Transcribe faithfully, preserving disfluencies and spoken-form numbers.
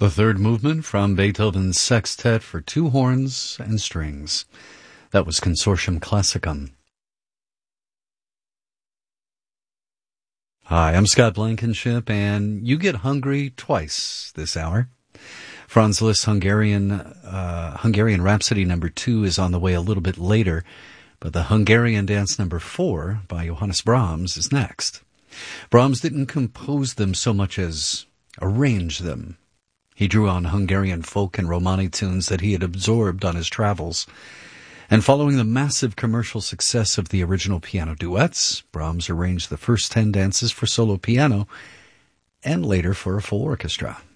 The third movement from Beethoven's Sextet for Two Horns and Strings. That was Consortium Classicum. Hi, I'm Scott Blankenship, and you get hungry twice this hour. Franz Liszt's Hungarian, uh, Hungarian Rhapsody number two is on the way a little bit later, but the Hungarian Dance number four by Johannes Brahms is next. Brahms didn't compose them so much as arrange them. He drew on Hungarian folk and Romani tunes that he had absorbed on his travels. And following the massive commercial success of the original piano duets, Brahms arranged the first ten dances for solo piano and later for a full orchestra.